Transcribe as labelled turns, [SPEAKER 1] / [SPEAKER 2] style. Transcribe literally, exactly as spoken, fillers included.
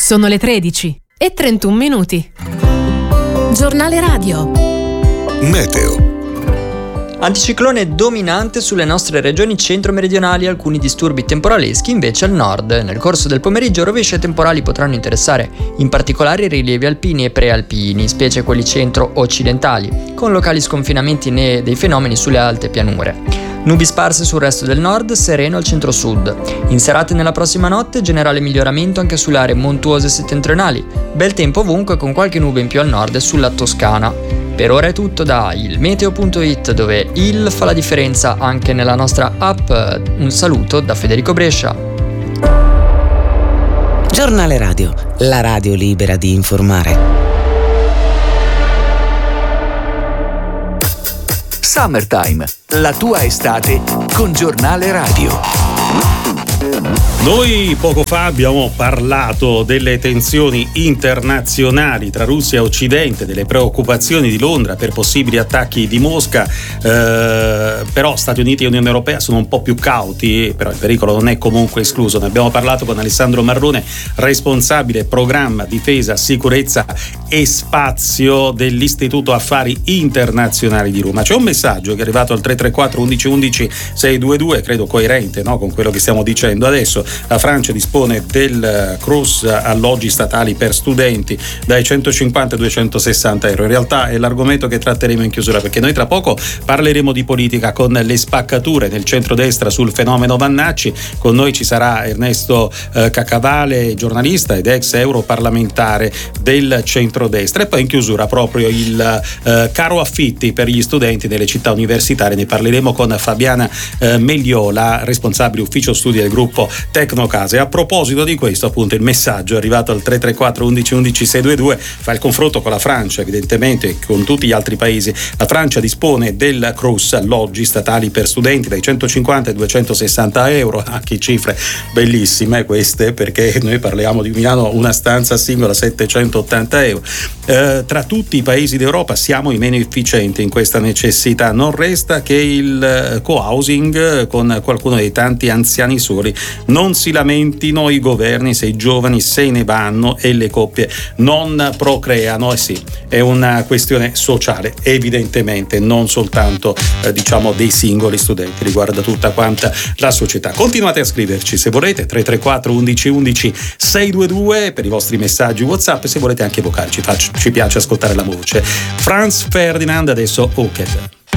[SPEAKER 1] Sono le tredici e trentuno minuti. Giornale radio.
[SPEAKER 2] Meteo.
[SPEAKER 3] Anticiclone dominante sulle nostre regioni centro-meridionali, alcuni disturbi temporaleschi invece al nord. Nel corso del pomeriggio rovesci e temporali potranno interessare in particolare i rilievi alpini e prealpini, specie quelli centro-occidentali, con locali sconfinamenti ne- dei fenomeni sulle alte pianure. Nubi sparse sul resto del nord, sereno al centro-sud. In serate nella prossima notte, generale miglioramento anche sulle aree montuose settentrionali. Bel tempo ovunque con qualche nube in più al nord e sulla Toscana. Per ora è tutto da il meteo punto it, dove il fa la differenza anche nella nostra app. Un saluto da Federico Brescia.
[SPEAKER 4] Giornale radio, la radio libera di informare.
[SPEAKER 2] Summertime, la tua estate con Giornale Radio.
[SPEAKER 5] Noi poco fa abbiamo parlato delle tensioni internazionali tra Russia e Occidente, delle preoccupazioni di Londra per possibili attacchi di Mosca, eh, però Stati Uniti e Unione Europea sono un po' più cauti, però il pericolo non è comunque escluso. Ne abbiamo parlato con Alessandro Marrone, responsabile programma difesa, sicurezza e spazio dell'Istituto Affari Internazionali di Roma. C'è un messaggio che è arrivato al tre tre quattro undici undici seicentoventidue, credo coerente, no, con quello che stiamo dicendo adesso. La Francia dispone del cruise alloggi statali per studenti dai centocinquanta ai duecentosessanta euro. In realtà è l'argomento che tratteremo in chiusura, perché noi tra poco parleremo di politica con le spaccature nel centrodestra sul fenomeno Vannacci. Con noi ci sarà Ernesto eh, Caccavale, giornalista ed ex europarlamentare del centrodestra. E poi in chiusura proprio il eh, caro affitti per gli studenti nelle città universitarie. Ne parleremo con Fabiana eh, Megliola, responsabile ufficio studi del gruppo Tecnocase. A proposito di questo, appunto, il messaggio è arrivato al tre tre quattro undici undici seicentoventidue, fa il confronto con la Francia, evidentemente con tutti gli altri paesi. La Francia dispone del cruise alloggi statali per studenti dai centocinquanta ai duecentosessanta euro, anche cifre bellissime queste, perché noi parliamo di Milano, una stanza singola settecentottanta euro. Eh, tra tutti i paesi d'Europa siamo i meno efficienti in questa necessità. Non resta che il co-housing con qualcuno dei tanti anziani soli. Non si lamentino i governi se i giovani se ne vanno e le coppie non procreano. Eh sì, è una questione sociale, evidentemente, non soltanto eh, diciamo dei singoli studenti, riguarda tutta quanta la società. Continuate a scriverci se volete, tre tre quattro undici undici seicentoventidue per i vostri messaggi WhatsApp, se volete anche vocali, ci, faccio, ci piace ascoltare la voce. Franz Ferdinand, adesso Hooked.